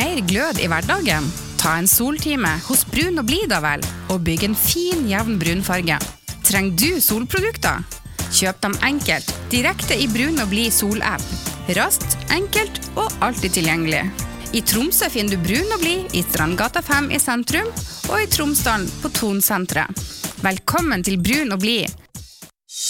mer glød i hverdagen? Ta en soltime hos Brun og Blid da vel, og bygg en fin, jevn brunfarge. Trenger du solprodukter? Kjøp dem enkelt, direkte i Brun og Blid solapp. Raskt, enkelt og alltid tilgjengelig. I Tromsø finner du Brun og Blid i Strandgata 5 i sentrum, og i Tromsdalen på Tonsenteret. Velkommen til Brun og Blid,